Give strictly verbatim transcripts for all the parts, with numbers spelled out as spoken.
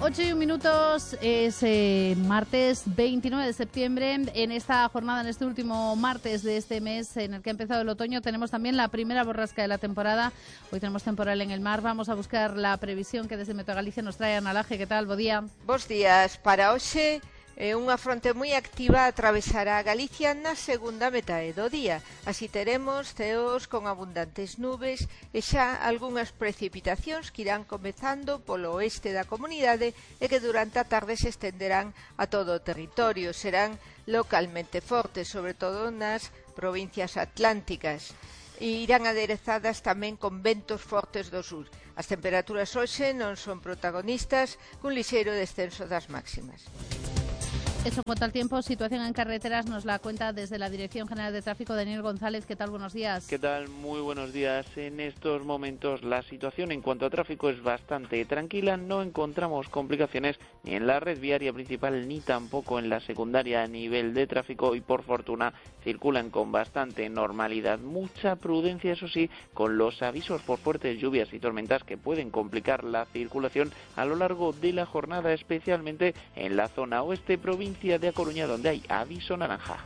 ocho y un minutos, es eh, martes veintinueve de septiembre. En esta jornada, en este último martes de este mes en el que ha empezado el otoño, tenemos también la primera borrasca de la temporada. Hoy tenemos temporal en el mar. Vamos a buscar la previsión que desde Meteo Galicia nos trae Ana Laje. ¿Qué tal? Bo día. Bos días. Para hoxe, eh, unha fronte moi activa atravesará Galicia na segunda metade do día. Así teremos ceos con abundantes nubes e xa algunhas precipitacións que irán comezando polo oeste da comunidade e que durante a tarde se estenderán a todo o territorio. Serán localmente fortes, sobre todo nas provincias atlánticas. E irán aderezadas tamén con ventos fortes do sur. As temperaturas hoxe non son protagonistas, cun lixeiro descenso das máximas. Eso en cuanto al tiempo, situación en carreteras nos la cuenta desde la Dirección General de Tráfico Daniel González. ¿Qué tal? Buenos días. ¿Qué tal? Muy buenos días. En estos momentos la situación en cuanto a tráfico es bastante tranquila. No encontramos complicaciones ni en la red viaria principal ni tampoco en la secundaria a nivel de tráfico y por fortuna circulan con bastante normalidad. Mucha prudencia, eso sí, con los avisos por fuertes lluvias y tormentas que pueden complicar la circulación a lo largo de la jornada, especialmente en la zona oeste provincia de A Coruña, donde hay aviso naranja.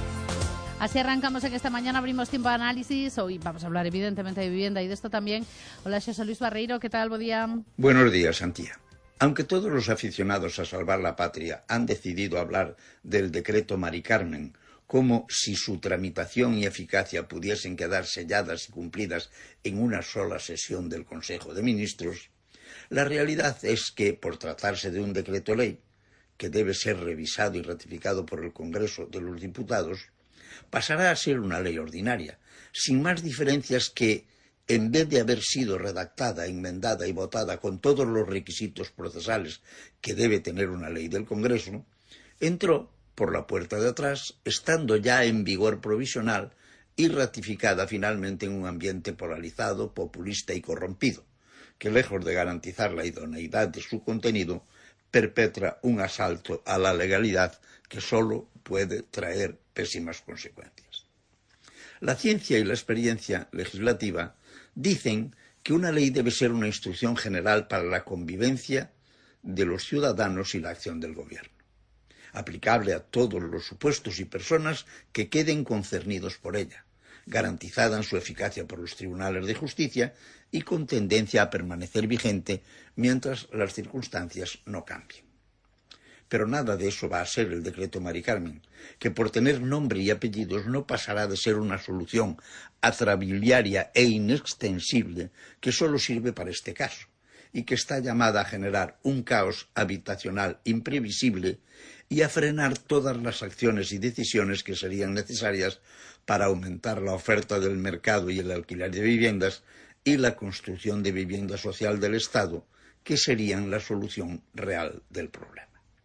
Así arrancamos en esta mañana, abrimos tiempo de análisis. Hoy vamos a hablar evidentemente de vivienda y de esto también. Hola, José Luis Barreiro, ¿qué tal? Buen día. Buenos días, Santía. Aunque todos los aficionados a salvar la patria han decidido hablar del decreto Mari Carmen como si su tramitación y eficacia pudiesen quedar selladas y cumplidas en una sola sesión del Consejo de Ministros, la realidad es que, por tratarse de un decreto ley, que debe ser revisado y ratificado por el Congreso de los Diputados, pasará a ser una ley ordinaria, sin más diferencias que, en vez de haber sido redactada, enmendada y votada con todos los requisitos procesales que debe tener una ley del Congreso, entró por la puerta de atrás, estando ya en vigor provisional y ratificada finalmente en un ambiente polarizado, populista y corrompido, que lejos de garantizar la idoneidad de su contenido, perpetra un asalto a la legalidad que solo puede traer pésimas consecuencias. La ciencia y la experiencia legislativa dicen que una ley debe ser una instrucción general para la convivencia de los ciudadanos y la acción del gobierno, aplicable a todos los supuestos y personas que queden concernidos por ella, garantizada en su eficacia por los tribunales de justicia y con tendencia a permanecer vigente mientras las circunstancias no cambien. Pero nada de eso va a ser el decreto Mari Carmen, que por tener nombre y apellidos no pasará de ser una solución atrabiliaria e inextensible que solo sirve para este caso, y que está llamada a generar un caos habitacional imprevisible y a frenar todas las acciones y decisiones que serían necesarias para aumentar la oferta del mercado y el alquiler de viviendas y la construcción de vivienda social del Estado, que serían la solución real del problema.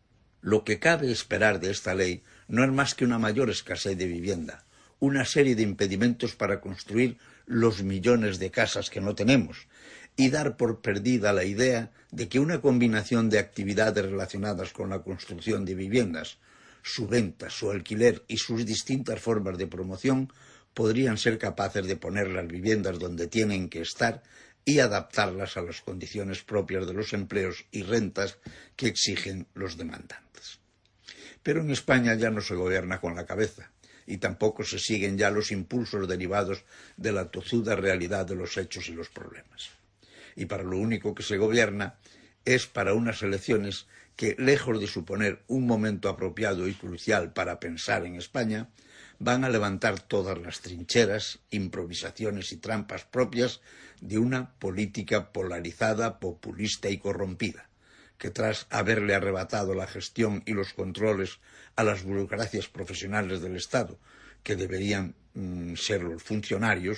Lo que cabe esperar de esta ley no es más que una mayor escasez de vivienda, una serie de impedimentos para construir los millones de casas que no tenemos, y dar por perdida la idea de que una combinación de actividades relacionadas con la construcción de viviendas, su venta, su alquiler y sus distintas formas de promoción podrían ser capaces de poner las viviendas donde tienen que estar y adaptarlas a las condiciones propias de los empleos y rentas que exigen los demandantes. Pero en España ya no se gobierna con la cabeza y tampoco se siguen ya los impulsos derivados de la tozuda realidad de los hechos y los problemas. Y para lo único que se gobierna es para unas elecciones que, lejos de suponer un momento apropiado y crucial para pensar en España, van a levantar todas las trincheras, improvisaciones y trampas propias de una política polarizada, populista y corrompida, que tras haberle arrebatado la gestión y los controles a las burocracias profesionales del Estado, que deberían mm, ser los funcionarios,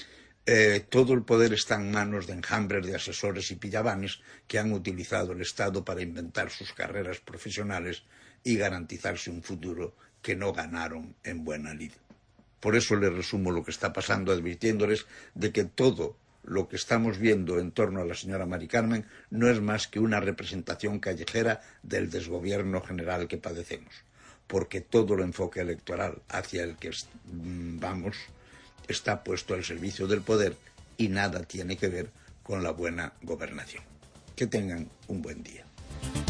Eh, todo el poder está en manos de enjambres de asesores y pillabanes que han utilizado el Estado para inventar sus carreras profesionales y garantizarse un futuro que no ganaron en buena lid. Por eso les resumo lo que está pasando, advirtiéndoles de que todo lo que estamos viendo en torno a la señora Mari Carmen no es más que una representación callejera del desgobierno general que padecemos, porque todo el enfoque electoral hacia el que vamos está puesto al servicio del poder y nada tiene que ver con la buena gobernación. Que tengan un buen día.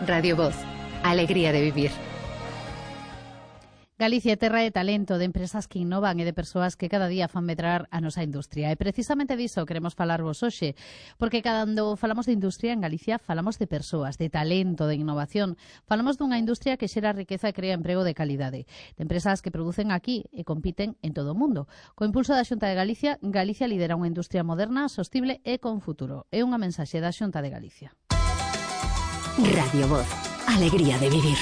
Radio Voz. Alegría de vivir. Galicia é terra de talento, de empresas que innovan e de persoas que cada día fan medrar a nosa industria. E precisamente diso queremos falarvos hoxe, porque cando falamos de industria en Galicia falamos de persoas, de talento, de innovación. Falamos dunha industria que xera riqueza e crea emprego de calidade, de empresas que producen aquí e compiten en todo o mundo. Co impulso da Xunta de Galicia, Galicia lidera unha industria moderna, sostible e con futuro. É unha mensaxe da Xunta de Galicia. Radio Voz. Alegría de vivir.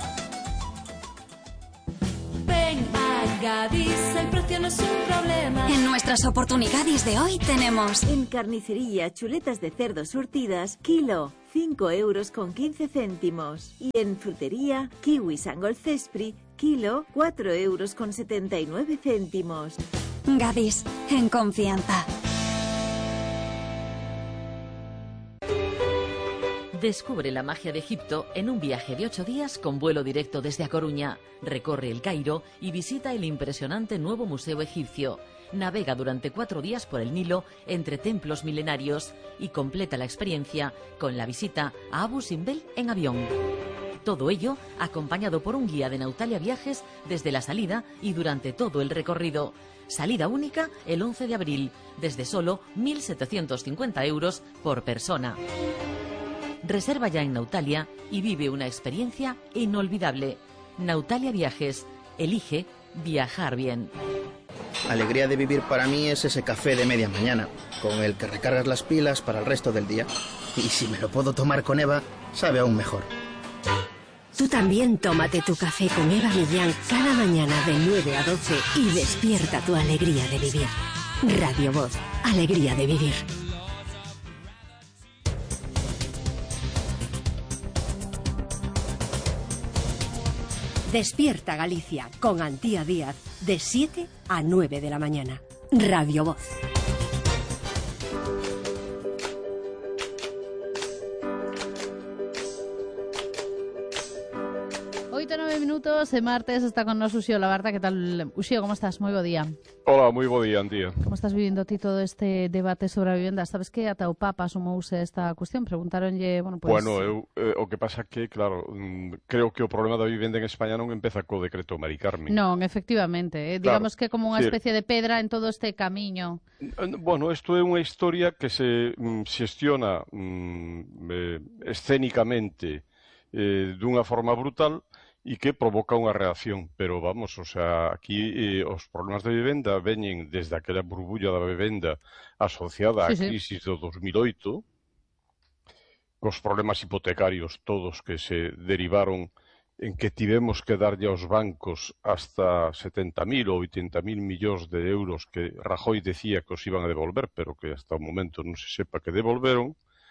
Gadis, el precio no es un problema. En nuestras oportunidades de hoy tenemos... En carnicería, chuletas de cerdo surtidas, kilo, cinco euros con quince céntimos. Y en frutería, kiwi Sangol Cespri, kilo, cuatro euros con setenta y nueve céntimos. Gadis, en confianza. Descubre la magia de Egipto en un viaje de ocho días con vuelo directo desde A Coruña. Recorre el Cairo y visita el impresionante nuevo Museo Egipcio. Navega durante cuatro días por el Nilo entre templos milenarios y completa la experiencia con la visita a Abu Simbel en avión. Todo ello acompañado por un guía de Nautalia Viajes desde la salida y durante todo el recorrido. Salida única el once de abril, desde solo mil setecientos cincuenta euros por persona. Reserva ya en Nautalia y vive una experiencia inolvidable. Nautalia Viajes. Elige viajar bien. Alegría de vivir para mí es ese café de media mañana, con el que recargas las pilas para el resto del día. Y si me lo puedo tomar con Eva, sabe aún mejor. Tú también tómate tu café con Eva Millán cada mañana de nueve a doce y despierta tu alegría de vivir. Radio Voz. Alegría de vivir. Despierta Galicia con Antía Díaz de siete a nueve de la mañana. Radio Voz. oito nove minutos de martes está con nos Uxío Labarta. Que tal, Uxío? Como estás? Moi bo día. Hola, moi bo día, Antía. Como estás vivindo ti todo este debate sobre a vivenda? Sabes que ata o Papa sumouse esta cuestión, preguntaronlle, bueno, pues... Bueno, eu, eh, o que pasa que, claro, mm, creo que o problema da vivenda en España non empeza co decreto Mari Carmen. Non, efectivamente, eh, digamos claro, que como unha especie de pedra en todo este camiño. Bueno, isto é unha historia que se mm, xestiona mm, eh, escénicamente eh, dunha forma brutal e que provoca unha reacción, pero vamos, o sea, aquí eh, os problemas de vivenda veñen desde aquela burbulla da vivenda asociada á sí, crisis sí. do dos mil oito, cos problemas hipotecarios todos que se derivaron en que tivemos que darlle aos bancos hasta setenta mil ou oitenta mil millóns de euros que Rajoy decía que os iban a devolver, pero que hasta o momento non se sepa que devolveron,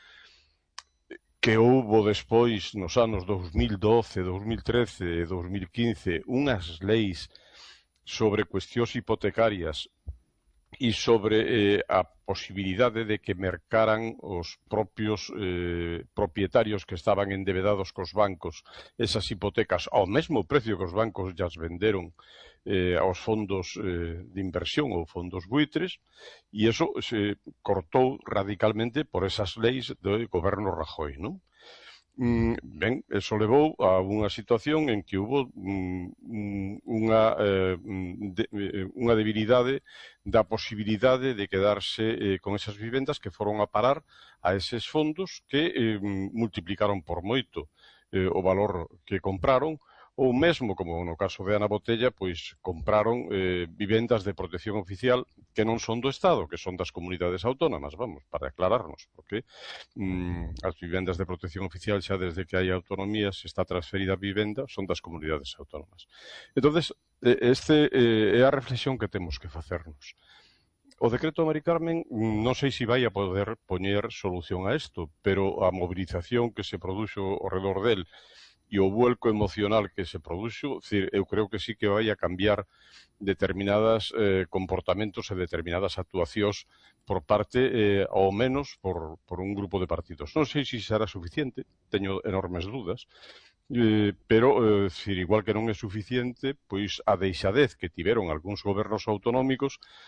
que houbo despois nos anos dos mil doce, dos mil trece e dos mil quince unhas leis sobre cuestións hipotecarias e sobre eh, a posibilidade de que mercaran os propios eh, propietarios que estaban endebedados cos bancos esas hipotecas ao mesmo precio que os bancos llas venderon eh, aos fondos eh, de inversión ou fondos buitres, e iso se cortou radicalmente por esas leis do goberno Rajoy, non? Mm, ben, eso levou a unha situación en que hubo mm, unha, eh, de, unha debilidade da posibilidade de quedarse eh, con esas vivendas que foron a parar a eses fondos que eh, multiplicaron por moito eh, o valor que compraron, ou mesmo, como no caso de Ana Botella, pois compraron eh, vivendas de protección oficial que non son do Estado, que son das comunidades autónomas, vamos, para aclararnos, porque mm, as vivendas de protección oficial xa desde que hai autonomías está transferida a vivenda, son das comunidades autónomas. Entonces, este eh, é a reflexión que temos que facernos. O decreto Mari Carmen non sei se vai a poder poñer solución a isto, pero a movilización que se produxo ao redor del e o vuelco emocional que se produxo, decir, eu creo que sí que vai a cambiar determinadas eh, comportamentos e determinadas actuacións por parte, eh, ao menos, por, por un grupo de partidos. Non sei se será suficiente, teño enormes dudas, eh, pero, eh, decir, igual que non é suficiente, pois a deixadez que tiveron algúns gobernos autonómicos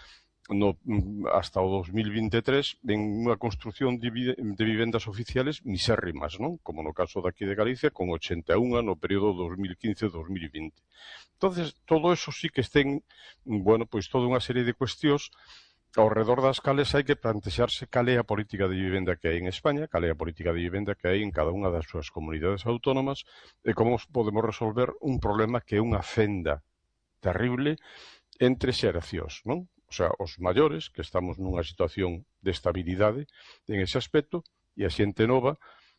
no, hasta o dos mil vinte e tres en unha construción de, de vivendas oficiales misérrimas, non? Como no caso daqui de Galicia, con ochenta e unha no período dos mil quince a dos mil vinte. Entonces, todo eso sí que estén, bueno, pois toda unha serie de cuestións ao redor das cales hai que plantexarse cal é a política de vivenda que hai en España, cal é a política de vivenda que hai en cada unha das súas comunidades autónomas e como podemos resolver un problema que é unha fenda terrible entre xeracións, non? O sea, os maiores, que estamos nunha situación de estabilidade en ese aspecto, e a xente nova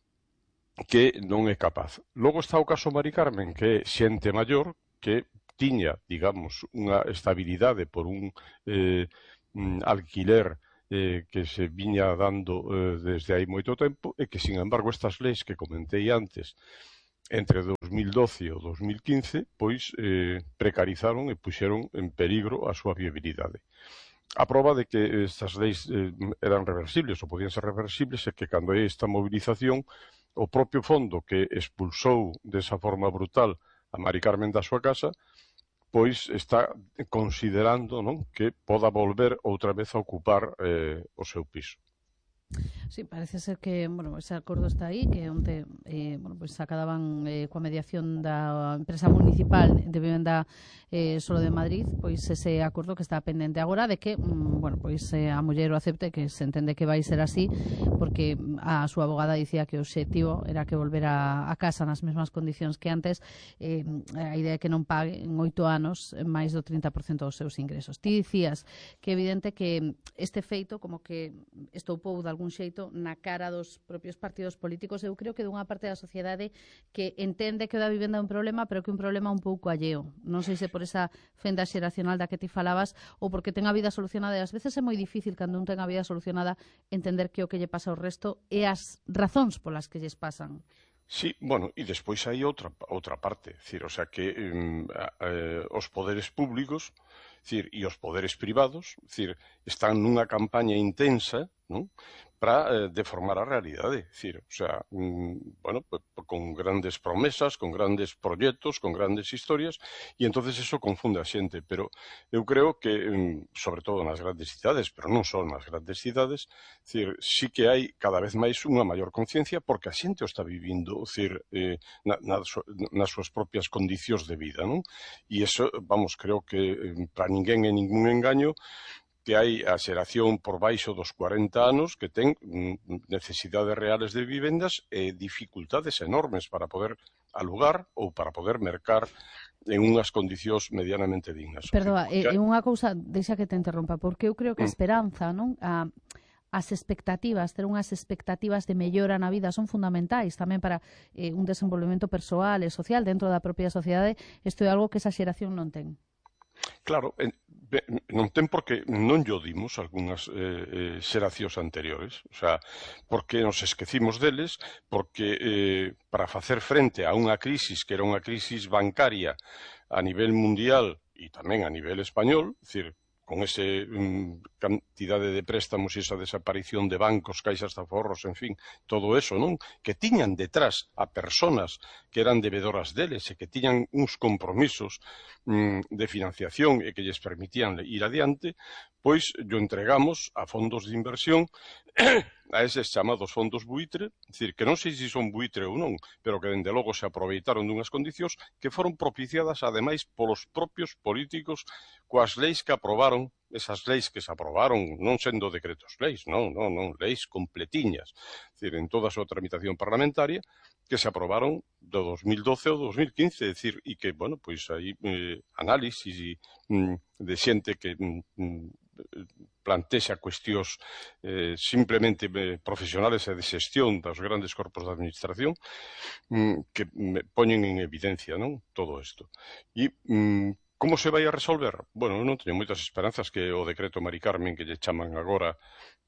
que non é capaz. Logo está o caso Mari Carmen, que é xente maior que tiña, digamos, unha estabilidade por un eh, alquiler eh, que se viña dando eh, desde hai moito tempo e que, sin embargo, estas leis que comentei antes entre dos mil doce e o dos mil quince, pois eh, precarizaron e puxeron en peligro a súa viabilidade. A proba de que estas leis eh, eran reversibles ou podían ser reversibles é que cando hai esta movilización o propio fondo que expulsou desa forma brutal a Mari Carmen da súa casa pois está considerando, non, que poda volver outra vez a ocupar eh, o seu piso. Sí, parece ser que, bueno, ese acordo está aí, que onte, eh, bueno, pues acababan eh, coa mediación da empresa municipal de vivenda eh, solo de Madrid, pois ese acordo que está pendente agora de que, mm, bueno, pois eh, a muller o acepte, que se entende que vai ser así, porque a súa abogada dicía que o obxectivo era que volvera a casa nas mesmas condicións que antes, eh, a idea é que non pague en oito anos máis do trinta por cento dos seus ingresos. Ti dicías que é evidente que este feito como que estoupou de algún xeito na cara dos propios partidos políticos. Eu creo que dunha parte da sociedade que entende que o da vivenda é un problema, pero que é un problema un pouco alleo. Non sei se por esa fenda xeracional da que ti falabas ou porque ten a vida solucionada, e ás veces é moi difícil cando un ten a vida solucionada entender que o que lle pasa ao resto e as razóns polas que lles pasan. Sí, bueno, e despois hai outra outra parte, decir, o sea que eh, os poderes públicos, decir, e os poderes privados, decir, están nunha campaña intensa, non? Para eh, deformar a realidade, decir, o sea, mm, bueno, pues, con grandes promesas, con grandes proxectos, con grandes historias, e entonces eso confunde a xente, pero eu creo que, mm, sobre todo nas grandes cidades, pero non só nas grandes cidades, decir, sí que hai cada vez máis unha maior conciencia porque a xente o está vivindo, decir, eh, na, na, nas súas propias condicións de vida, non? E eso, vamos, creo que eh, para ninguén é ningún engaño que hai a xeración por baixo dos cuarenta anos que ten necesidades reales de vivendas e dificultades enormes para poder alugar ou para poder mercar en unhas condicións medianamente dignas. Perdoa, é unha cousa, deixa que te interrompa, porque eu creo que a esperanza, non? A as expectativas, ter unhas expectativas de mellora na vida son fundamentais tamén para eh, un desenvolvemento persoal e social dentro da propia sociedade. Isto é algo que esa xeración non ten. Claro, non ten porque non llo dimos algunhas eh, xeracións anteriores, o sea, porque nos esquecimos deles, porque eh, para facer frente a unha crisis que era unha crisis bancaria a nivel mundial e tamén a nivel español, é dicir, con ese um, cantidade de préstamos e esa desaparición de bancos, caixas de aforros, en fin, todo eso, non? Que tiñan detrás a personas que eran debedoras deles e que tiñan uns compromisos um, de financiación e que lles permitían ir adiante, pois yo entregamos a fondos de inversión a eses chamados fondos buitre, é dicir, que non sei se son buitre ou non, pero que dende logo se aproveitaron dunhas condicións que foron propiciadas ademais polos propios políticos coas leis que aprobaron, esas leis que se aprobaron non sendo decretos leis, non, non, non, leis completiñas, é dicir, en toda a súa tramitación parlamentaria, que se aprobaron do dos mil doce ao dos mil quince, é dicir, e que, bueno, pois hai eh, análisis mm, de xente que mm, plantexa cuestións eh, simplemente eh, profesionales e de xestión dos grandes corpos de administración mm, que me poñen en evidencia, non, todo isto. E mm, como se vai a resolver? Bueno, eu non teño moitas esperanzas que o decreto Mari Carmen que lle chaman agora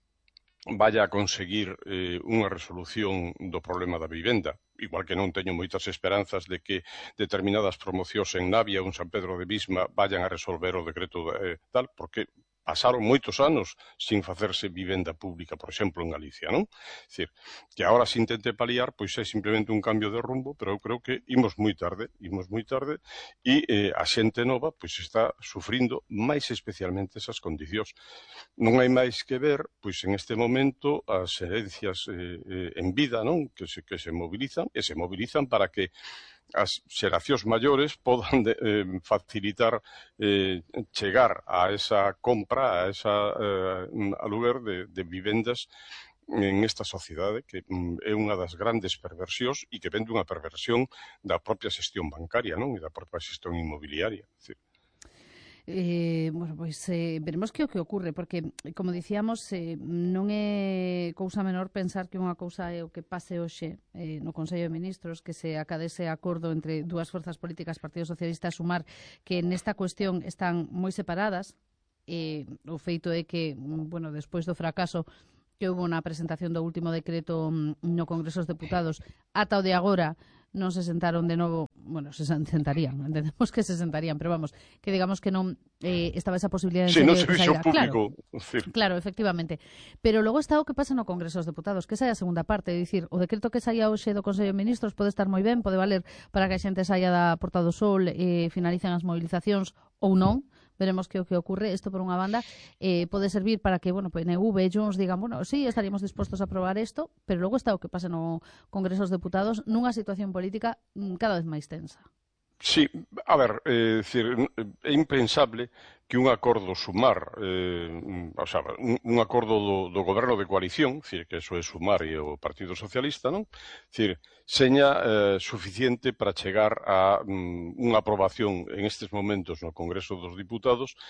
vaya a conseguir eh, unha resolución do problema da vivenda, igual que non teño moitas esperanzas de que determinadas promocións en Navia ou en San Pedro de Visma vayan a resolver o decreto eh, tal, porque pasaron moitos anos sin facerse vivenda pública, por exemplo, en Galicia, non? É dicir, que agora se intente paliar, pois é simplemente un cambio de rumbo, pero eu creo que imos moi tarde, imos moi tarde, e eh, a xente nova pois está sufrindo máis especialmente esas condicións. Non hai máis que ver, pois en este momento, as herencias eh, eh, en vida, non? Que se, que se mobilizan, e se mobilizan para que as xeracións maiores podan de, eh, facilitar eh, chegar a esa compra, a esa eh, aluguer de, de vivendas en esta sociedade que mm, é unha das grandes perversións e que vende unha perversión da propia xestión bancaria, non? E da propia xestión inmobiliaria. É dicir, Eh, bueno, pois eh, veremos que o que ocorre, porque, como dicíamos, eh, non é cousa menor pensar que unha cousa é o que pase hoxe eh, no Consello de Ministros, que se acadese acordo entre dúas forzas políticas, Partido Socialista e Sumar, que nesta cuestión están moi separadas. Eh, o feito é que, bueno, despois do fracaso que houve na presentación do último decreto no Congreso dos Deputados, ata o de agora non se sentaron de novo, bueno, se sentarían, entendemos que se sentarían, pero vamos, que digamos que non eh, estaba esa posibilidade de sí, serio no de que saíra. público. Claro, claro, efectivamente. Pero logo está o que pasa no Congreso dos Deputados, que esa é a segunda parte, é dicir, o decreto que saía hoxe do Consello de Ministros pode estar moi ben, pode valer para que a xente saia da Porta do Sol e eh, finalicen as movilizacións ou non. Veremos que o que ocurre. Isto, por unha banda, eh, pode servir para que, bueno, P N V e Junts digan, bueno, sí, estaríamos dispostos a aprobar isto, pero logo está o que pasa no Congreso dos Deputados nunha situación política cada vez máis tensa. Sí, a ver, é, decir, é impensable que un acordo Sumar, eh, o sea, un, un acordo do, do goberno de coalición, decir, que eso é Sumar e o Partido Socialista, non? Decir, seña eh, suficiente para chegar a um, unha aprobación en estes momentos no Congreso dos Diputados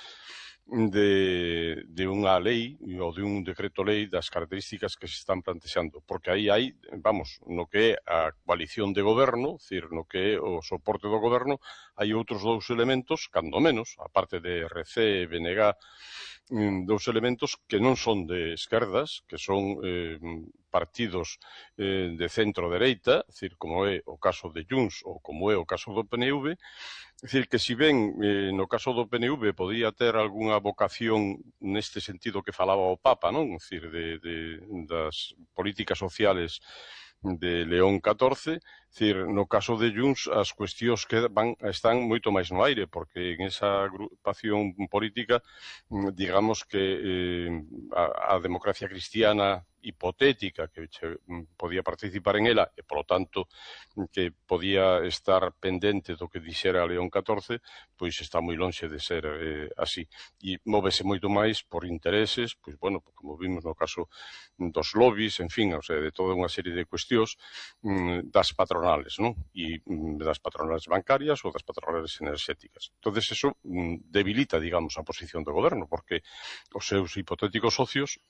de, de unha lei ou de un decreto lei das características que se están plantexando, porque aí hai, vamos, no que é a coalición de goberno, decir, no que é o soporte do goberno, hai outros dous elementos, cando menos, a parte de R C e B N G, dous elementos que non son de esquerdas, que son eh, partidos eh, de centro-dereita, decir, como é o caso de Junts ou como é o caso do P N V. É dicir, que si ben eh, no caso do P N V podía ter algunha vocación neste sentido que falaba o Papa, non? É dicir, de, de, das políticas sociales de León catorce, decir, no caso de Junts as cuestións que van están moito máis no aire, porque en esa agrupación política, digamos que eh, a, a democracia cristiana hipotética que che, podía participar en ela e, polo tanto, que podía estar pendente do que dixera León catorce, pois está moi lonxe de ser eh, así. E móvese moito máis por intereses, pois, bueno, como vimos no caso dos lobbies, en fin, o sea, de toda unha serie de cuestións mm, das patronales, non? E mm, das patronales bancarias ou das patronales enerxéticas. Entonces, eso mm, debilita, digamos, a posición do goberno, porque os seus hipotéticos socios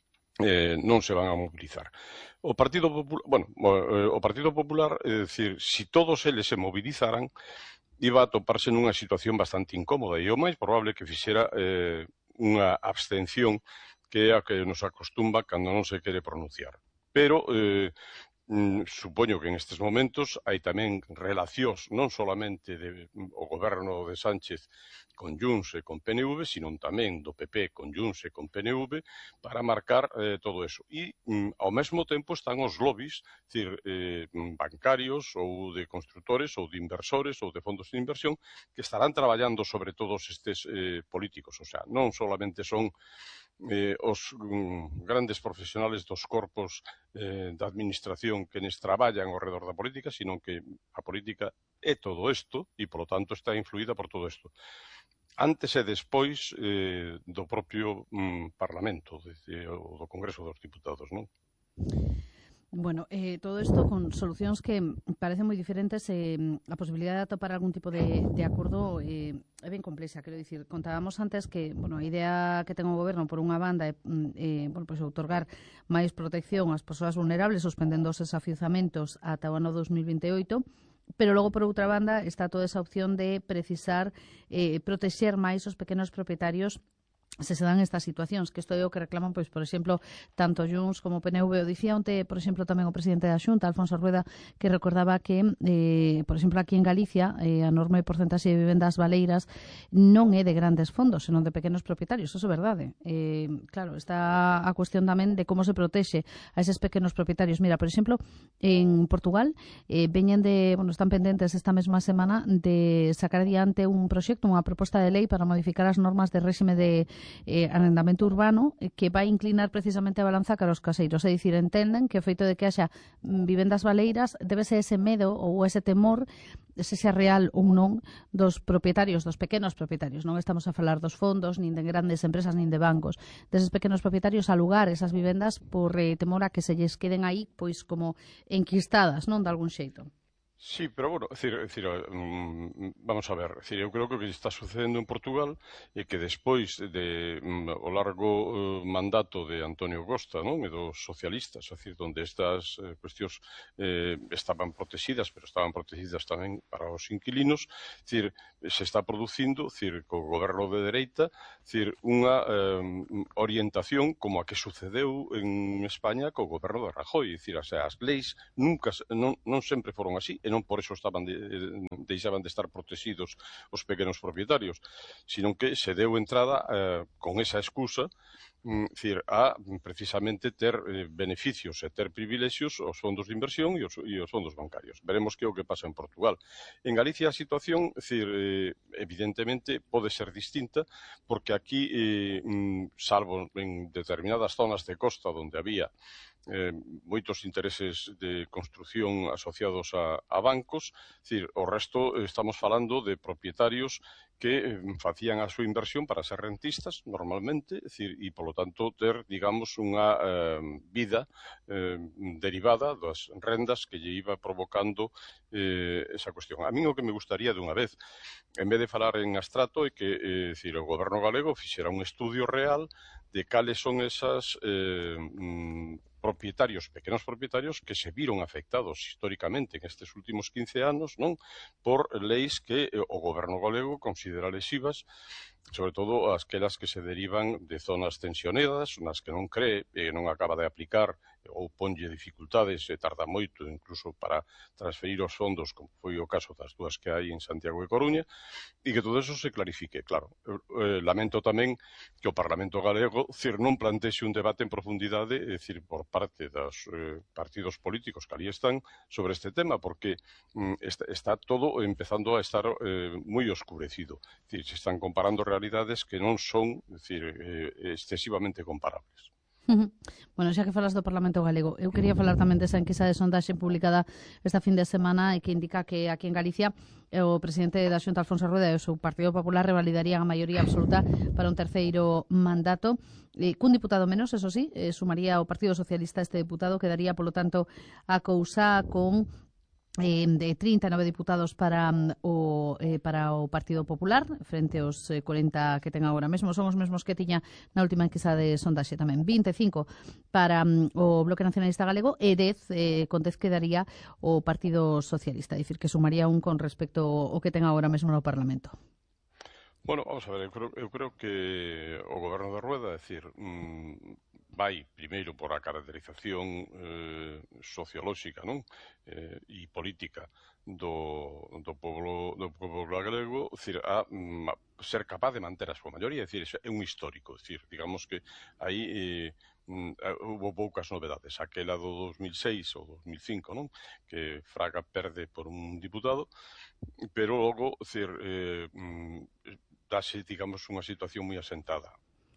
Eh, non se van a mobilizar. O Partido Popular, bueno, o Partido Popular, é dicir, si todos eles se movilizaran, iba a toparse nunha situación bastante incómoda e o máis probable que fixera eh, unha abstención que é a que nos acostumba cando non se quere pronunciar. Pero eh, Mm, supoño que en estes momentos hai tamén relacións non solamente de, o goberno de Sánchez con Junts e con P N V, sino tamén do P P con Junts e con P N V para marcar eh, todo eso. E mm, ao mesmo tempo están os lobbies, decir, eh, bancarios ou de constructores ou de inversores ou de fondos de inversión que estarán traballando sobre todos estes eh, políticos. O sea, non solamente son Eh, os um, grandes profesionales dos corpos eh, da administración que nes traballan ao redor da política, sino que a política é todo isto e, polo tanto, está influída por todo isto. Antes e despois eh, do propio um, Parlamento, de, de, do Congreso dos Diputados, non? Bueno, eh, todo isto con solucións que parecen moi diferentes, eh, a posibilidade de atopar algún tipo de, de acordo eh, é ben complexa, quero dicir, contábamos antes que, bueno, a idea que ten o goberno por unha banda é eh, bueno, pues, outorgar máis protección ás persoas vulnerables suspendendo os desafiuzamentos ata o ano dos mil vinte e oito, pero logo, por outra banda, está toda esa opción de precisar eh, protexer máis os pequenos propietarios se se dan estas situacións, que isto é o que reclaman, pois, por exemplo, tanto Junts como P N V. O dicía onte, por exemplo, tamén o presidente da Xunta, Alfonso Rueda, que recordaba que, eh, por exemplo, aquí en Galicia, eh, a enorme porcentaxe de vivendas baleiras non é de grandes fondos, senón de pequenos propietarios. Eso é verdade. Eh, claro, está a cuestión tamén de como se protexe a eses pequenos propietarios. Mira, por exemplo, en Portugal, eh, veñen de, bueno, están pendentes esta mesma semana de sacar adiante un proxecto, unha proposta de lei para modificar as normas de réxime de Eh, arrendamento urbano, eh, que vai inclinar precisamente a balanza cara aos caseiros. É dicir, entenden que o feito de que haxa mm, vivendas baleiras debe ser ese medo ou ese temor, se xa real ou non, dos propietarios, dos pequenos propietarios. Non estamos a falar dos fondos, nin de grandes empresas, nin de bancos. Deses pequenos propietarios a alugar esas vivendas por eh, temor a que se lles queden aí pois como enquistadas, non, de algún xeito. Sí, pero bueno, é dicir, é dicir, um, vamos a ver, é dicir, eu creo que o que está sucedendo en Portugal é que despois de um, o largo uh, mandato de Antonio Costa, non, e dos socialistas, é dicir, onde estas uh, cuestións eh, estaban protegidas, pero estaban protegidas tamén para os inquilinos, é dicir, se está producindo, é dicir, co goberno de dereita, é dicir, unha um, orientación como a que sucedeu en España co goberno de Rajoy, é dicir, as, as leis nunca non, non sempre foron así, e non por eso estaban de, deixaban de estar protegidos os pequenos propietarios, sino que se deu entrada eh, con esa excusa, mm, decir, a precisamente ter eh, beneficios e ter privilexios aos fondos de inversión e os, e os fondos bancarios. Veremos que é o que pasa en Portugal. En Galicia a situación, decir, eh, evidentemente, pode ser distinta, porque aquí, eh, salvo en determinadas zonas de costa onde había Eh, moitos intereses de construción asociados a, a bancos, decir, o resto estamos falando de propietarios que eh, facían a súa inversión para ser rentistas, normalmente, decir, e, polo tanto, ter, digamos, unha eh, vida eh, derivada das rendas que lle iba provocando eh, esa cuestión. A mí o que me gustaría de unha vez, en vez de falar en abstrato, é que eh, decir, o goberno galego fixera un estudio real de cales son esas eh, mm, propietarios, pequenos propietarios que se viron afectados históricamente en estes últimos quince anos, non, por leis que o goberno galego considera lesivas, sobre todo aquelas que se derivan de zonas tensionadas, nas que non cree e non acaba de aplicar ou ponlle dificultades e tarda moito incluso para transferir os fondos, como foi o caso das dúas que hai en Santiago e Coruña, e que todo eso se clarifique. Claro, eh, lamento tamén que o Parlamento galego cir, non plantexe un debate en profundidade, é dicir, por parte dos eh, partidos políticos que ali están sobre este tema, porque mm, está, está todo empezando a estar eh, moi oscurecido. É dicir, se están comparando realidades que non son, é dicir, eh, excesivamente comparables. Bueno, xa que falas do Parlamento Galego, eu quería falar tamén desa enquisa de sondaxe publicada esta fin de semana e que indica que aquí en Galicia o presidente da Xunta, Alfonso Rueda, e o seu Partido Popular revalidarían a maioría absoluta para un terceiro mandato, eh, cun diputado menos, eso sí, eh, sumaría o Partido Socialista este diputado, quedaría, polo tanto, a cousa con Eh, de trinta e nove diputados para o, eh, para o Partido Popular frente aos eh, cuarenta que ten agora mesmo. Son os mesmos que tiña na última enquisa de sondaxe tamén. vinte e cinco para um, o Bloque Nacionalista Galego e dez, eh, con dez quedaría o Partido Socialista, dicir que sumaría un con respecto ao que ten agora mesmo no Parlamento. Bueno, vamos a ver, eu creo, eu creo que o goberno de Rueda, é dicir, mmm, vai primeiro por a caracterización eh, sociolóxica, non? Eh, e política do, do povo do povo galego, é dicir, a, a ser capaz de manter a súa maioría, é dicir, é un histórico, é dicir, digamos que aí eh, hubo poucas novedades, aquela do dos mil seis ou dos mil cinco, non? Que Fraga perde por un diputado, pero logo, é dicir, eh, dase, digamos, unha situación moi asentada.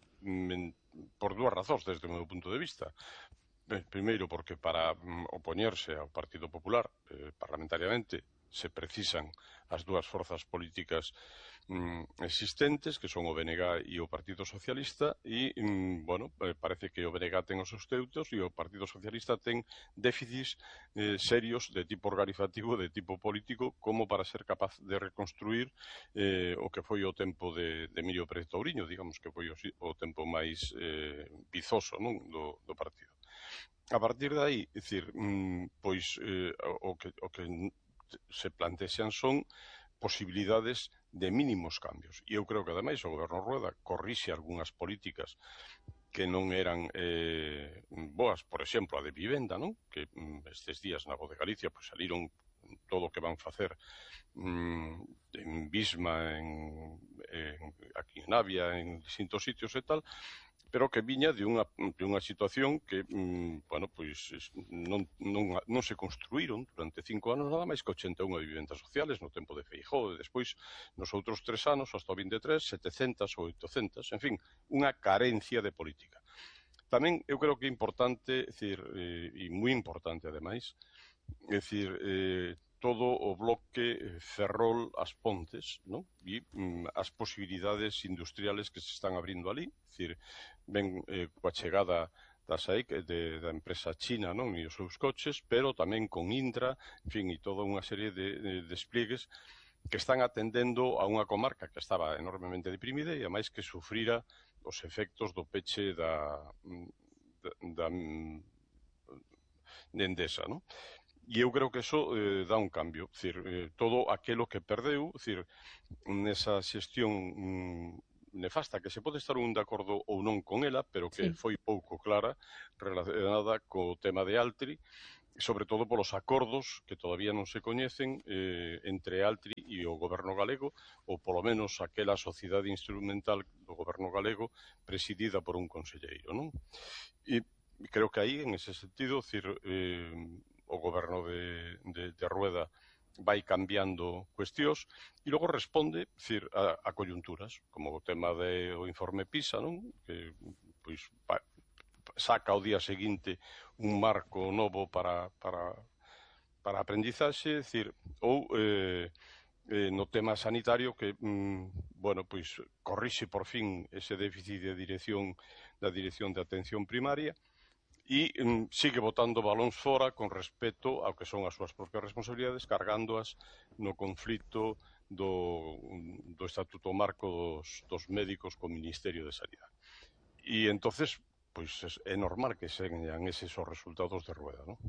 Por dúas razóns, desde o meu punto de vista. Primeiro, porque para opoñerse ao Partido Popular eh, parlamentariamente se precisan as dúas forzas políticas mm, existentes, que son o B N G e o Partido Socialista, e, mm, bueno, parece que o B N G ten os seus teutos e o Partido Socialista ten déficits eh, serios de tipo organizativo, de tipo político, como para ser capaz de reconstruir eh, o que foi o tempo de, de Emilio Pérez Touriño, digamos que foi o, o tempo máis eh, vizoso, non, do, do partido. A partir de aí, é dicir, mm, pois eh, o, que, o que se plantexan son posibilidades de mínimos cambios. E eu creo que, ademais, o Goberno Rueda corrixe algunhas políticas que non eran eh, boas, por exemplo, a de vivenda, non? Que mm, estes días na Voz de Galicia pues, saliron todo o que van facer mm, en Bisma, en, en, aquí en Navia, en distintos sitios e tal, pero que viña de unha, de unha situación que, mmm, bueno, pois non, non, non se construíron durante cinco anos nada máis que ochenta e unha vivendas sociales no tempo de Feijóo, e despois nos outros tres anos, hasta o vinte e tres, setecentas ou oitocentas, en fin, unha carencia de política. Tamén eu creo que é importante, decir, eh, e moi importante ademais, é dicir, eh, todo o bloque Ferrol As Pontes, ¿no? E mm, as posibilidades industriales que se están abrindo ali, é dicir, ven eh, coa chegada da S A E C, de, da empresa china, non? E os seus coches, pero tamén con Indra, en fin, e toda unha serie de, de despliegues que están atendendo a unha comarca que estaba enormemente deprimida e, ademais, que sufrira os efectos do peche da, da, da de Endesa, non? E eu creo que eso eh, dá un cambio, é dicir, eh, todo aquelo que perdeu, é dicir, nesa xestión mm, nefasta, que se pode estar un de acordo ou non con ela, pero que sí. foi pouco clara, relacionada co tema de Altri, sobre todo polos acordos que todavía non se coñecen eh, entre Altri e o goberno galego, ou polo menos aquela sociedade instrumental do goberno galego presidida por un conselleiro, non? E creo que aí, en ese sentido, decir, eh, o goberno de, de, de Rueda vai cambiando cuestións e logo responde, decir, a, a coyunturas, como o tema do informe PISA, non? Que, pois, pa, saca ao día seguinte un marco novo para, para, para aprendizaxe, decir, ou eh, eh, no tema sanitario que, mm, bueno, pois corrixe por fin ese déficit de dirección da Dirección de Atención Primaria e mm, sigue botando balóns fora con respecto ao que son as súas propias responsabilidades, cargándoas no conflito do, do Estatuto Marco dos, dos médicos co Ministerio de Sanidade. E entonces, pois é normal que señan eses os resultados de Rueda, non?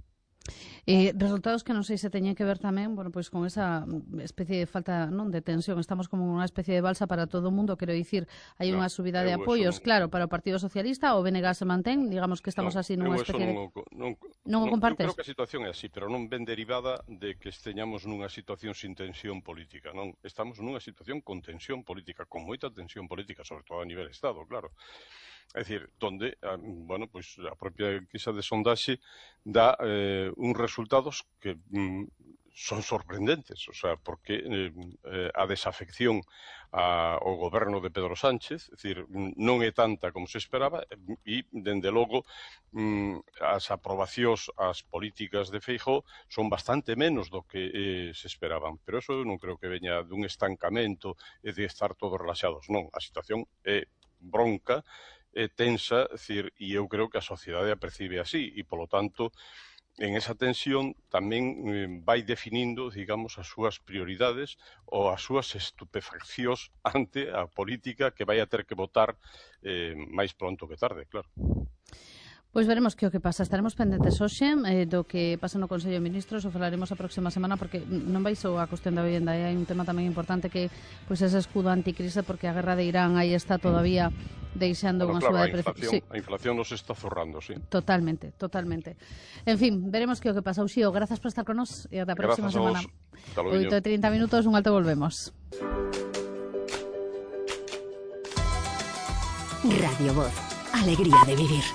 Eh, resultados que non sei se teñen que ver tamén, bueno, pois con esa especie de falta, non, de tensión, estamos como unha especie de balsa para todo o mundo, quero dicir, hai no, unha subida de apoios, non... claro, para o Partido Socialista, o B N G se mantén, digamos que estamos no, así nunha especie non, de... Non, non o compartes? Eu creo que a situación é así, pero non ben derivada de que esteñamos nunha situación sin tensión política, non, estamos nunha situación con tensión política, con moita tensión política, sobre todo a nivel Estado, claro. É dicir, donde, bueno, pois a propia enquisa de sondaxe dá eh, uns resultados que mm, son sorprendentes, o sea, porque eh, eh, a desafección a, ao goberno de Pedro Sánchez, é dicir, non é tanta como se esperaba e, dende logo, mm, as aprobacións ás políticas de Feijóo son bastante menos do que eh, se esperaban, pero eso non creo que veña dun estancamento e de estar todos relaxados, non, a situación é bronca, é tensa, decir, e eu creo que a sociedade a percibe así, e, polo tanto, en esa tensión tamén eh, vai definindo, digamos, as súas prioridades ou as súas estupefaccións ante a política que vai a ter que votar eh, máis pronto que tarde, claro. Pois veremos que o que pasa. Estaremos pendentes hoxe eh, do que pasa no Consello de Ministros, o falaremos a próxima semana, porque non vai só a cuestión da vivenda, hai un tema tamén importante que pois ese escudo anticrise, porque a guerra de Irán aí está todavía deixando bueno, unha claro, suba de precios. Sí. A inflación nos está zurrando, sí. Totalmente, totalmente. En fin, veremos que o que pasa. Uxío, grazas por estar con nos e ata a próxima semana. oito e trinta minutos, un alto volvemos. Radio Voz, alegría de vivir.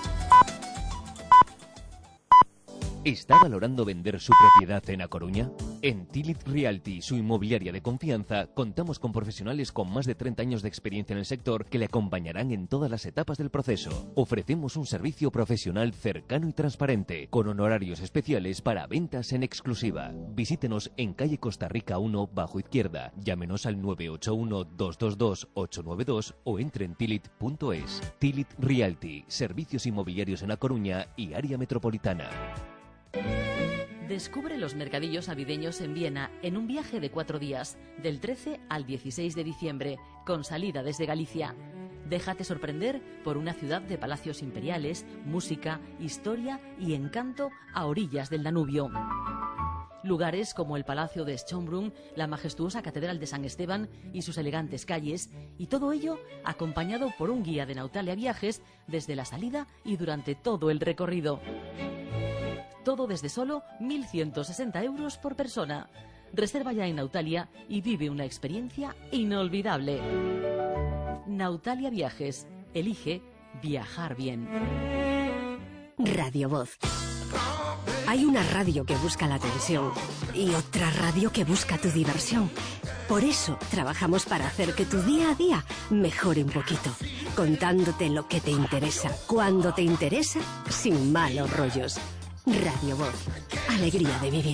¿Está valorando vender su propiedad en A Coruña? En Tilit Realty, su inmobiliaria de confianza, contamos con profesionales con más de treinta años de experiencia en el sector que le acompañarán en todas las etapas del proceso. Ofrecemos un servicio profesional cercano y transparente, con honorarios especiales para ventas en exclusiva. Visítenos en calle Costa Rica uno, bajo izquierda. Llámenos al nueve ocho uno, dos dos dos, ocho nueve dos o entre en tilit punto es. Tilit Realty, servicios inmobiliarios en A Coruña y área metropolitana. Descubre los mercadillos navideños en Viena en un viaje de cuatro días, del trece al dieciséis de diciembre, con salida desde Galicia. Déjate sorprender por una ciudad de palacios imperiales, música, historia y encanto a orillas del Danubio. Lugares como el Palacio de Schönbrunn, la majestuosa Catedral de San Esteban y sus elegantes calles, y todo ello acompañado por un guía de Nautalia Viajes desde la salida y durante todo el recorrido. Todo desde solo mil ciento sesenta euros por persona. Reserva ya en Nautalia y vive una experiencia inolvidable. Nautalia Viajes. Elige viajar bien. Radio Voz. Hay una radio que busca la atención y otra radio que busca tu diversión. Por eso trabajamos para hacer que tu día a día mejore un poquito, contándote lo que te interesa, cuando te interesa, sin malos rollos. Radio Voz. Alegría de vivir.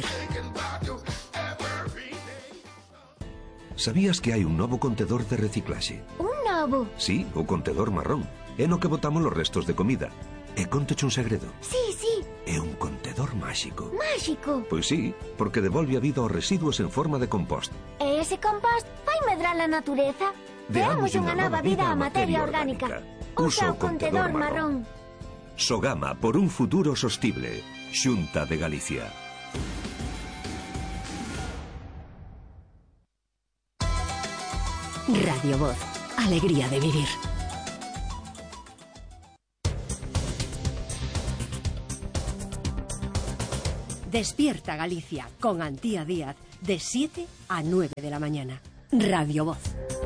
Sabías que hai un novo contedor de reciclaxe? Un novo? Sí, o contedor marrón. É no que botamos os restos de comida. E contoche un segredo. Sí, sí. É un contedor máxico. Máxico? Pois sí, porque devolve a vida aos residuos en forma de compost. E ese compost vai medrar a natureza? Deamos unha nova vida á materia orgánica. Usa o contedor marrón. Sogama por un futuro sostible. Xunta de Galicia. Radio Voz. Alegría de vivir. Despierta Galicia con Antía Díaz de siete a nueve de la mañana. Radio Voz.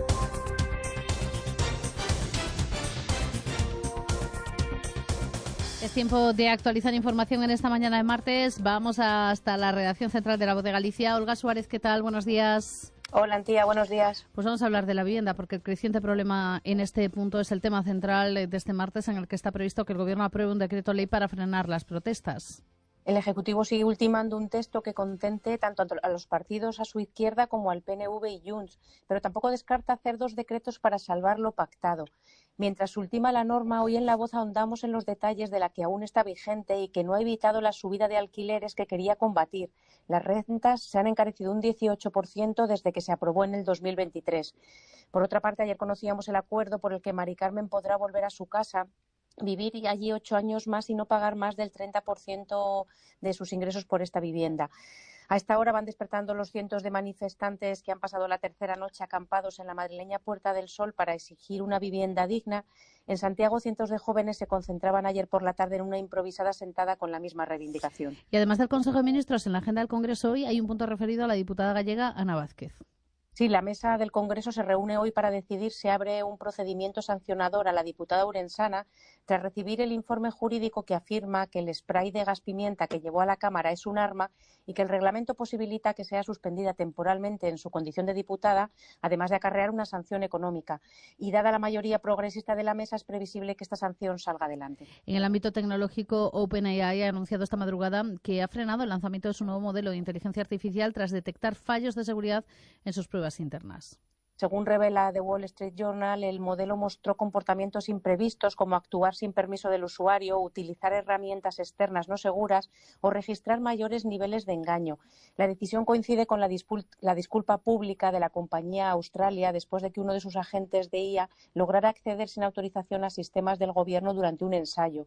Es tiempo de actualizar información en esta mañana de martes. Vamos hasta la redacción central de La Voz de Galicia. Olga Suárez, ¿qué tal? Buenos días. Hola, Antía, buenos días. Pues vamos a hablar de la vivienda, porque el creciente problema en este punto es el tema central de este martes, en el que está previsto que el Gobierno apruebe un decreto ley para frenar las protestas. El Ejecutivo sigue ultimando un texto que contente tanto a los partidos a su izquierda como al P N V y Junts, pero tampoco descarta hacer dos decretos para salvar lo pactado. Mientras ultima la norma, hoy en La Voz ahondamos en los detalles de la que aún está vigente y que no ha evitado la subida de alquileres que quería combatir. Las rentas se han encarecido un dieciocho por ciento desde que se aprobó en el dos mil veintitrés. Por otra parte, ayer conocíamos el acuerdo por el que Mari Carmen podrá volver a su casa, vivir allí ocho años más y no pagar más del treinta por ciento de sus ingresos por esta vivienda. A esta hora van despertando los cientos de manifestantes que han pasado la tercera noche acampados en la madrileña Puerta del Sol para exigir una vivienda digna. En Santiago, cientos de jóvenes se concentraban ayer por la tarde en una improvisada sentada con la misma reivindicación. Y además del Consejo de Ministros, en la agenda del Congreso hoy hay un punto referido a la diputada gallega Ana Vázquez. Sí, la mesa del Congreso se reúne hoy para decidir si abre un procedimiento sancionador a la diputada urensana tras recibir el informe jurídico que afirma que el spray de gas pimienta que llevó a la Cámara es un arma y que el reglamento posibilita que sea suspendida temporalmente en su condición de diputada, además de acarrear una sanción económica. Y dada la mayoría progresista de la mesa, es previsible que esta sanción salga adelante. En el ámbito tecnológico, OpenAI ha anunciado esta madrugada que ha frenado el lanzamiento de su nuevo modelo de inteligencia artificial tras detectar fallos de seguridad en sus pruebas internas. Según revela The Wall Street Journal, el modelo mostró comportamientos imprevistos como actuar sin permiso del usuario, utilizar herramientas externas no seguras o registrar mayores niveles de engaño. La decisión coincide con la, dispul- la disculpa pública de la compañía Australia después de que uno de sus agentes de I A lograra acceder sin autorización a sistemas del gobierno durante un ensayo.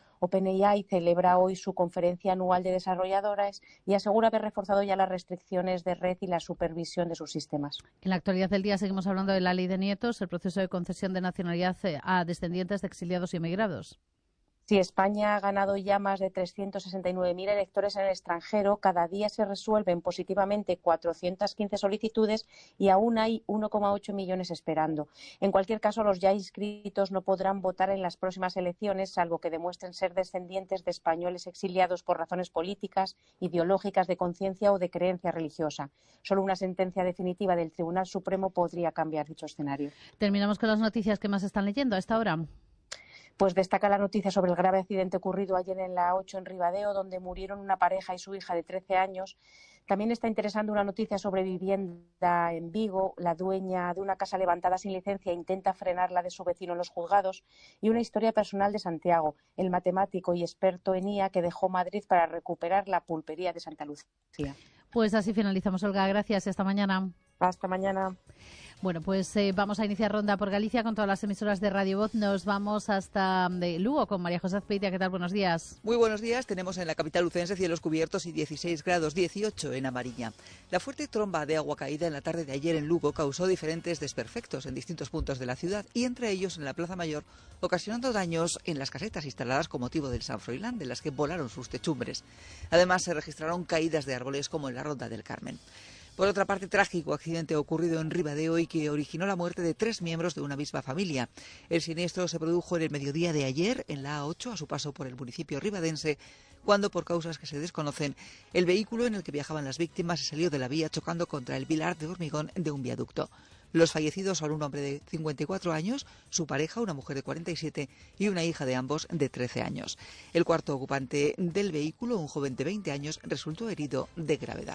OpenAI celebra hoy su conferencia anual de desarrolladores y asegura haber reforzado ya las restricciones de red y la supervisión de sus sistemas. En la actualidad del día seguimos hablando de la ley de nietos, el proceso de concesión de nacionalidad a descendientes de exiliados y emigrados. Si España ha ganado ya más de trescientos sesenta y nueve mil electores en el extranjero, cada día se resuelven positivamente cuatrocientas quince solicitudes y aún hay uno coma ocho millones esperando. En cualquier caso, los ya inscritos no podrán votar en las próximas elecciones, salvo que demuestren ser descendientes de españoles exiliados por razones políticas, ideológicas, de conciencia o de creencia religiosa. Solo una sentencia definitiva del Tribunal Supremo podría cambiar dicho escenario. Terminamos con las noticias que más están leyendo a esta hora. Pues destaca la noticia sobre el grave accidente ocurrido ayer en la ocho en Ribadeo, donde murieron una pareja y su hija de trece años. También está interesando una noticia sobre vivienda en Vigo. La dueña de una casa levantada sin licencia intenta frenarla de su vecino en los juzgados. Y una historia personal de Santiago, el matemático y experto en I A que dejó Madrid para recuperar la pulpería de Santa Lucía. Pues así finalizamos, Olga. Gracias. Hasta mañana. Hasta mañana. Bueno, pues eh, vamos a iniciar ronda por Galicia con todas las emisoras de Radio Voz. Nos vamos hasta de Lugo con María José Azpeitia. ¿Qué tal? Buenos días. Muy buenos días. Tenemos en la capital lucense cielos cubiertos y dieciséis grados, dieciocho en A Mariña. La fuerte tromba de agua caída en la tarde de ayer en Lugo causó diferentes desperfectos en distintos puntos de la ciudad y entre ellos en la Plaza Mayor, ocasionando daños en las casetas instaladas con motivo del San Froilán, de las que volaron sus techumbres. Además, se registraron caídas de árboles como en la Ronda del Carmen. Por otra parte, trágico accidente ocurrido en Ribadeo y que originó la muerte de tres miembros de una misma familia. El siniestro se produjo en el mediodía de ayer en la A ocho, a su paso por el municipio ribadense, cuando, por causas que se desconocen, el vehículo en el que viajaban las víctimas se salió de la vía chocando contra el pilar de hormigón de un viaducto. Los fallecidos son un hombre de cincuenta y cuatro años, su pareja, una mujer de cuarenta y siete y una hija de ambos de trece años. El cuarto ocupante del vehículo, un joven de veinte años, resultó herido de gravedad.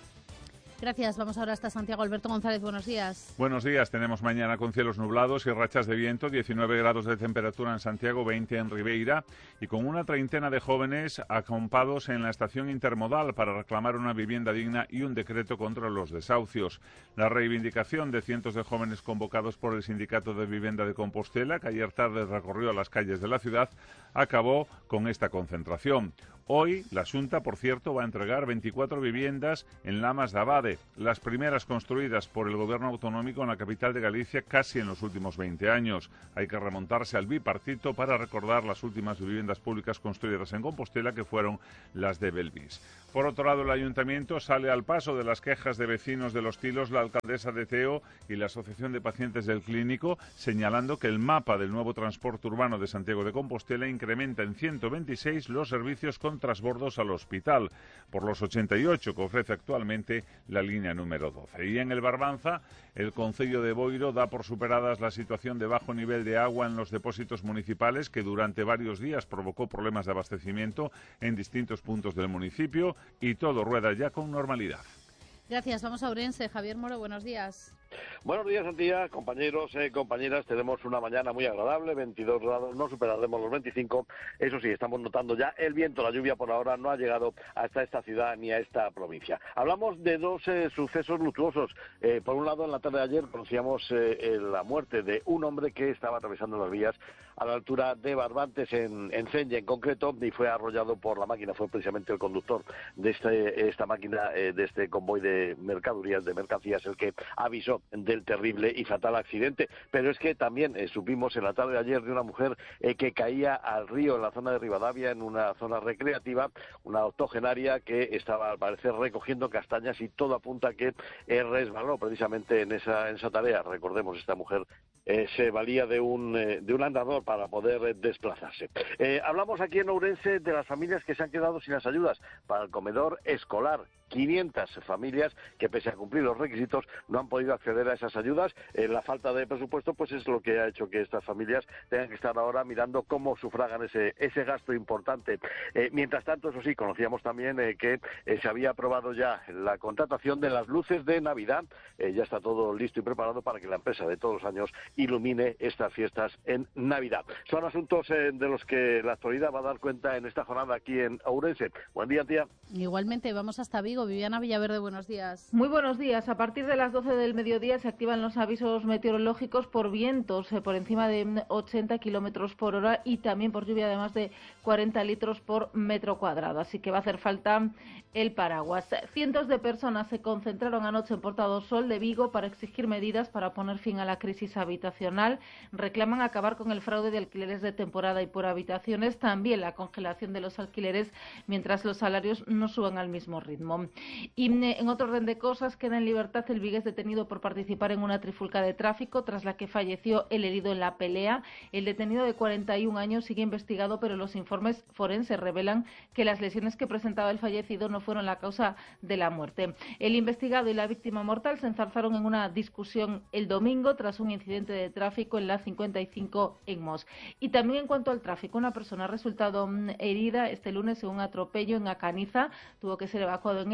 Gracias. Vamos ahora hasta Santiago. Alberto González, buenos días. Buenos días. Tenemos mañana con cielos nublados y rachas de viento, diecinueve grados de temperatura en Santiago, veinte en Ribeira, y con una treintena de jóvenes acampados en la estación intermodal para reclamar una vivienda digna y un decreto contra los desahucios. La reivindicación de cientos de jóvenes convocados por el Sindicato de Vivienda de Compostela, que ayer tarde recorrió las calles de la ciudad, acabó con esta concentración. Hoy, la Xunta, por cierto, va a entregar veinticuatro viviendas en Lamas de Abade, las primeras construidas por el Gobierno autonómico en la capital de Galicia casi en los últimos veinte años. Hay que remontarse al bipartito para recordar las últimas viviendas públicas construidas en Compostela, que fueron las de Belvis. Por otro lado, el Ayuntamiento sale al paso de las quejas de vecinos de Los Tilos, la alcaldesa de Teo y la Asociación de Pacientes del Clínico, señalando que el mapa del nuevo transporte urbano de Santiago de Compostela incrementa en ciento veintiséis los servicios con transbordos al hospital, por los ochenta y ocho que ofrece actualmente la línea número doce. Y en el Barbanza, el Concello de Boiro da por superadas la situación de bajo nivel de agua en los depósitos municipales, que durante varios días provocó problemas de abastecimiento en distintos puntos del municipio, y todo rueda ya con normalidad. Gracias. Vamos a Ourense. Javier Moro, buenos días. Buenos días, Antía, compañeros, eh, compañeras. Tenemos una mañana muy agradable, veintidós grados, no superaremos los veinticinco. Eso sí, estamos notando ya el viento, la lluvia por ahora no ha llegado hasta esta ciudad ni a esta provincia. Hablamos de dos eh, sucesos luctuosos. Eh, por un lado, en la tarde de ayer conocíamos eh, la muerte de un hombre que estaba atravesando las vías a la altura de Barbantes, en, en Cenya en concreto, y fue arrollado por la máquina. Fue precisamente el conductor de este, esta máquina, eh, de este convoy de mercaderías, de mercancías, el que avisó del terrible y fatal accidente. Pero es que también eh, supimos en la tarde de ayer de una mujer eh, que caía al río en la zona de Rivadavia, en una zona recreativa, una octogenaria que estaba al parecer recogiendo castañas, y todo apunta a que eh, resbaló precisamente en esa, en esa tarea. Recordemos, esta mujer eh, se valía de un, eh, de un andador para poder eh, desplazarse. Eh, hablamos aquí en Ourense de las familias que se han quedado sin las ayudas para el comedor escolar. quinientas familias que, pese a cumplir los requisitos, no han podido acceder a esas ayudas. Eh, la falta de presupuesto pues es lo que ha hecho que estas familias tengan que estar ahora mirando cómo sufragan ese, ese gasto importante. Eh, mientras tanto, eso sí, conocíamos también eh, que eh, se había aprobado ya la contratación de las luces de Navidad. Eh, ya está todo listo y preparado para que la empresa de todos los años ilumine estas fiestas en Navidad. Son asuntos eh, de los que la actualidad va a dar cuenta en esta jornada aquí en Ourense. Buen día, tía. Igualmente, vamos hasta Vigo. Viviana Villaverde, buenos días. Muy buenos días. A partir de las doce del mediodía se activan los avisos meteorológicos por vientos eh, por encima de ochenta kilómetros por hora y también por lluvia de más de cuarenta litros por metro cuadrado. Así que va a hacer falta el paraguas. Cientos de personas se concentraron anoche en Porta do Sol de Vigo para exigir medidas para poner fin a la crisis habitacional. Reclaman acabar con el fraude de alquileres de temporada y por habitaciones, también la congelación de los alquileres mientras los salarios no suban al mismo ritmo. Y en otro orden de cosas, queda en libertad el vigués detenido por participar en una trifulca de tráfico, tras la que falleció el herido en la pelea. El detenido de cuarenta y un años sigue investigado, pero los informes forenses revelan que las lesiones que presentaba el fallecido no fueron la causa de la muerte. El investigado y la víctima mortal se enzarzaron en una discusión el domingo tras un incidente de tráfico en la cincuenta y cinco en Mos. Y también en cuanto al tráfico, una persona ha resultado herida este lunes en un atropello en Acaniza. Tuvo que ser evacuado en el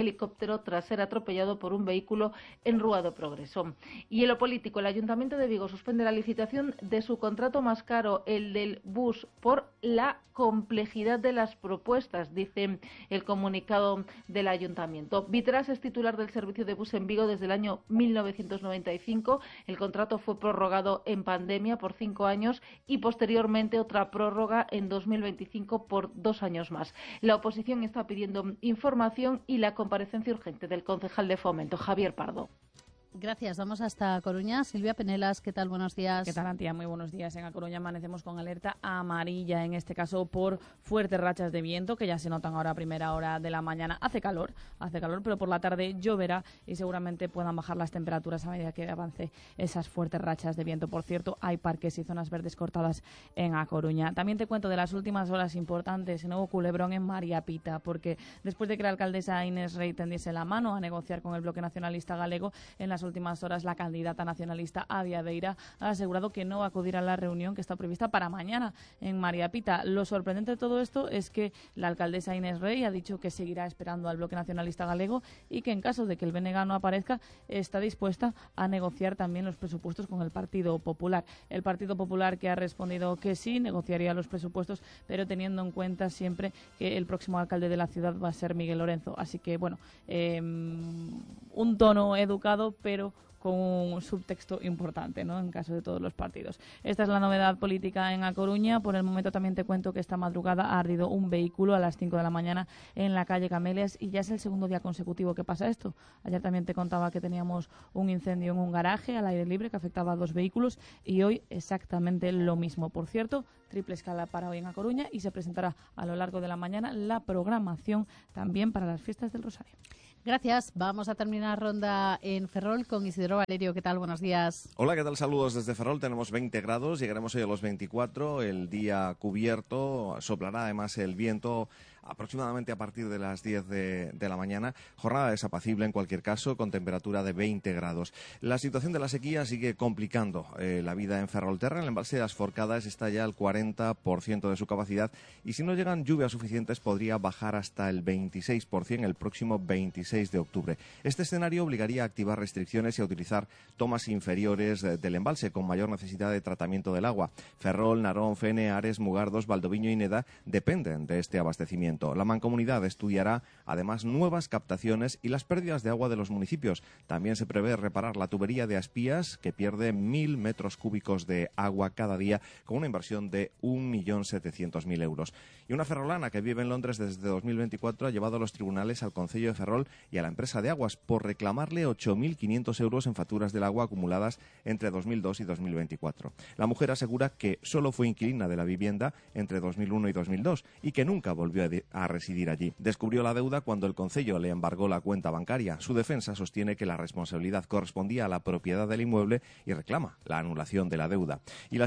helicóptero tras ser atropellado por un vehículo en Rúa do Progreso. Y en lo político, el Ayuntamiento de Vigo suspende la licitación de su contrato más caro, el del bus, por la complejidad de las propuestas, dice el comunicado del Ayuntamiento. Vitras es titular del servicio de bus en Vigo desde el año mil novecientos noventa y cinco. El contrato fue prorrogado en pandemia por cinco años y posteriormente otra prórroga en dos mil veinticinco por dos años más. La oposición está pidiendo información y la comparecencia urgente del concejal de Fomento, Javier Pardo. Gracias. Vamos hasta Coruña. Silvia Penelas, ¿qué tal? Buenos días. ¿Qué tal, Antía? Muy buenos días. En A Coruña amanecemos con alerta amarilla, en este caso por fuertes rachas de viento que ya se notan ahora a primera hora de la mañana. Hace calor, hace calor, pero por la tarde lloverá y seguramente puedan bajar las temperaturas a medida que avance esas fuertes rachas de viento. Por cierto, hay parques y zonas verdes cortadas en A Coruña. También te cuento de las últimas horas importantes, el nuevo culebrón en María Pita, porque después de que la alcaldesa Inés Rey tendiese la mano a negociar con el Bloque Nacionalista Galego, en las últimas horas la candidata nacionalista Adia Beira ha asegurado que no va a acudir a la reunión que está prevista para mañana en María Pita. Lo sorprendente de todo esto es que la alcaldesa Inés Rey ha dicho que seguirá esperando al Bloque Nacionalista Galego y que en caso de que el B N G no aparezca está dispuesta a negociar también los presupuestos con el Partido Popular. El Partido Popular, que ha respondido que sí, negociaría los presupuestos, pero teniendo en cuenta siempre que el próximo alcalde de la ciudad va a ser Miguel Lorenzo. Así que, bueno, eh, un tono educado, pero con un subtexto importante, ¿no?, en caso de todos los partidos. Esta es la novedad política en A Coruña. Por el momento también te cuento que esta madrugada ha ardido un vehículo a las cinco de la mañana en la calle Camelias y ya es el segundo día consecutivo que pasa esto. Ayer también te contaba que teníamos un incendio en un garaje al aire libre que afectaba a dos vehículos y hoy exactamente lo mismo. Por cierto, triple escala para hoy en A Coruña y se presentará a lo largo de la mañana la programación también para las fiestas del Rosario. Gracias. Vamos a terminar ronda en Ferrol con Isidro Valerio. ¿Qué tal? Buenos días. Hola, ¿qué tal? Saludos desde Ferrol. Tenemos veinte grados, llegaremos hoy a los veinticuatro. El día cubierto, soplará además el viento aproximadamente a partir de las diez de, de la mañana. Jornada desapacible en cualquier caso, con temperatura de veinte grados. La situación de la sequía sigue complicando eh, la vida en Ferrolterra. El embalse de las Forcadas está ya al cuarenta por ciento de su capacidad y si no llegan lluvias suficientes podría bajar hasta el veintiséis por ciento el próximo veintiséis de octubre. Este escenario obligaría a activar restricciones y a utilizar tomas inferiores de, del embalse con mayor necesidad de tratamiento del agua. Ferrol, Narón, Fene, Ares, Mugardos, Valdoviño y Neda dependen de este abastecimiento. La Mancomunidad estudiará además nuevas captaciones y las pérdidas de agua de los municipios. También se prevé reparar la tubería de Aspías, que pierde mil metros cúbicos de agua cada día, con una inversión de un millón setecientos mil euros. Y una ferrolana que vive en Londres desde dos mil veinticuatro ha llevado a los tribunales al Concello de Ferrol y a la empresa de aguas por reclamarle ocho mil quinientos euros en facturas del agua acumuladas entre dos mil dos y dos mil veinticuatro. La mujer asegura que solo fue inquilina de la vivienda entre dos mil uno y dos mil dos y que nunca volvió a a residir allí. Descubrió la deuda cuando el concello le embargó la cuenta bancaria. Su defensa sostiene que la responsabilidad correspondía a la propiedad del inmueble y reclama la anulación de la deuda. Y la